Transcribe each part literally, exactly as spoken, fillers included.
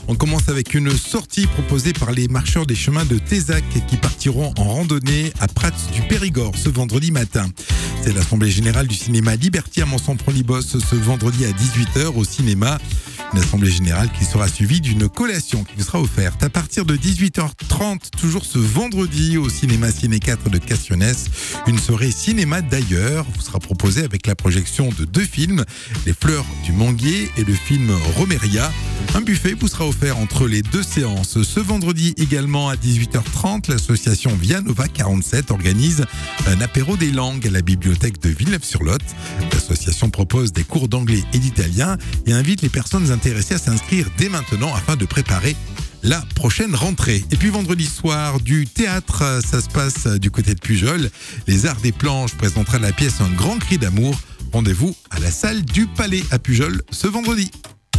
On commence avec une sortie proposée par les marcheurs des chemins de Tézac qui partiront en randonnée à Prats du Périgord ce vendredi matin. C'est l'Assemblée Générale du Cinéma Liberty à Manson-Prolibos ce vendredi à dix-huit heures au cinéma. Une assemblée générale qui sera suivie d'une collation qui vous sera offerte à partir de dix-huit heures trente, toujours ce vendredi au cinéma Ciné quatre de Cassionnès. Une soirée cinéma d'ailleurs vous sera proposée avec la projection de deux films, Les Fleurs du Manguier et le film Romeria. Un buffet vous sera offert entre les deux séances. Ce vendredi également à dix-huit heures trente, l'association Via Nova quarante-sept organise un apéro des langues à la bibliothèque de Villeneuve-sur-Lot. L'association propose des cours d'anglais et d'italien et invite les personnes intéressées à s'inscrire dès maintenant afin de préparer la prochaine rentrée. Et puis vendredi soir, du théâtre, ça se passe du côté de Pujol. Les Arts des Planches présentera la pièce Un grand cri d'amour. Rendez-vous à la salle du Palais à Pujol ce vendredi.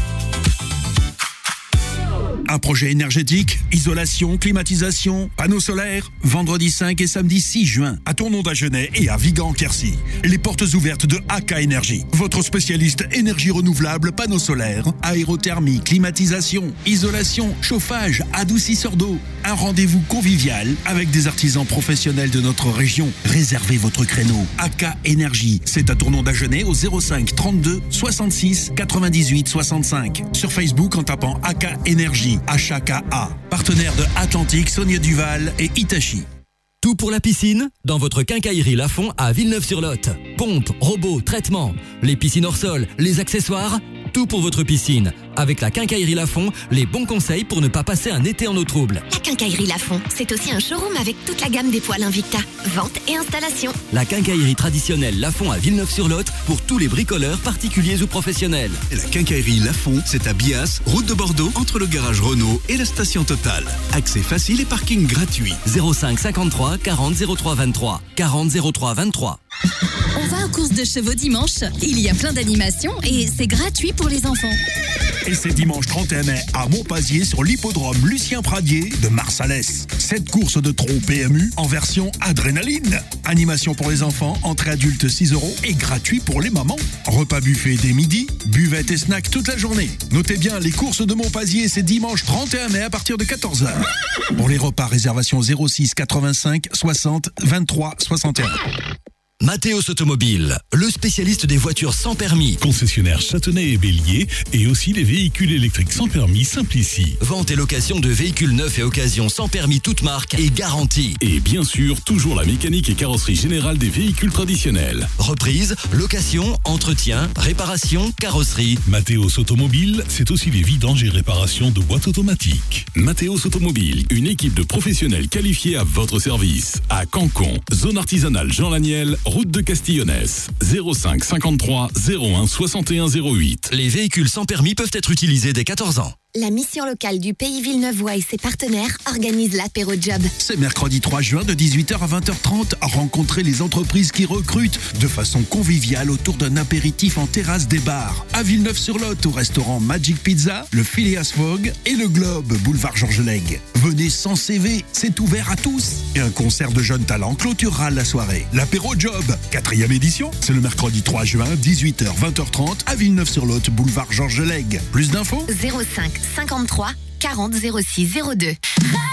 Un projet énergétique, isolation, climatisation, panneaux solaires. Vendredi cinq et samedi six juin, à Tournon d'Agenais et à Vigan-Quercy. Les portes ouvertes de A K Énergie. Votre spécialiste énergie renouvelable, panneaux solaires, aérothermie, climatisation, isolation, chauffage, adoucisseur d'eau. Un rendez-vous convivial avec des artisans professionnels de notre région. Réservez votre créneau. A K Énergie, c'est à Tournon d'Agenais au zéro cinq trente-deux soixante-six quatre-vingt-dix-huit soixante-cinq. Sur Facebook en tapant A K Énergie. H A K A, partenaire de Atlantique, Sonia Duval et Hitachi. Tout pour la piscine, dans votre quincaillerie Lafont à Villeneuve-sur-Lot. Pompe, robots, traitements, les piscines hors sol, les accessoires, tout pour votre piscine. Avec la quincaillerie Lafont, les bons conseils pour ne pas passer un été en eau trouble. La quincaillerie Lafont, c'est aussi un showroom avec toute la gamme des poêles Invicta, vente et installation. La quincaillerie traditionnelle Lafont à Villeneuve-sur-Lot pour tous les bricoleurs particuliers ou professionnels. Et la quincaillerie Lafont, c'est à Bias, route de Bordeaux, entre le garage Renault et la station Total. Accès facile et parking gratuit. zéro cinq cinquante-trois quarante zéro trois vingt-trois. quarante zéro trois vingt-trois. On va aux courses de chevaux dimanche. Il y a plein d'animations et c'est gratuit pour les enfants. Et c'est dimanche trente et un mai à Montpazier sur l'hippodrome Lucien Pradier de Marsalès. Cette course de trot P M U en version adrénaline. Animation pour les enfants, entrée adulte six euros et gratuit pour les mamans. Repas buffet dès midi, buvette et snack toute la journée. Notez bien, les courses de Montpazier, c'est dimanche trente et un mai à partir de quatorze heures. Pour les repas, réservation zéro six quatre-vingt-cinq soixante vingt-trois soixante et un. Mathéos Automobile, le spécialiste des voitures sans permis. Concessionnaire Châtenay et Bélier et aussi les véhicules électriques sans permis Simplici. Vente et location de véhicules neufs et occasions sans permis toute marque et garantie. Et bien sûr, toujours la mécanique et carrosserie générale des véhicules traditionnels. Reprise, location, entretien, réparation, carrosserie. Mathéos Automobile, c'est aussi les vidanges et réparations de boîtes automatiques. Mathéos Automobile, une équipe de professionnels qualifiés à votre service. À Cancon, zone artisanale Jean Laniel, route de Castillonnès, zéro cinq cinquante-trois zéro un soixante et un zéro huit. Les véhicules sans permis peuvent être utilisés dès quatorze ans. La mission locale du Pays Villeneuvois et ses partenaires organise l'apéro job. C'est mercredi trois juin de dix-huit heures à vingt heures trente. Rencontrez les entreprises qui recrutent de façon conviviale autour d'un apéritif en terrasse des bars. À Villeneuve-sur-Lot, au restaurant Magic Pizza, le Phileas Fogg et le Globe, boulevard Georges Lègue. Venez sans C V, c'est ouvert à tous. Et un concert de jeunes talents clôturera la soirée. L'apéro job, quatrième édition, c'est le mercredi trois juin, dix-huit heures vingt heures trente à Villeneuve-sur-Lot, boulevard Georges Lègue. Plus d'infos zéro cinq cinquante-trois quarante zéro six zéro deux.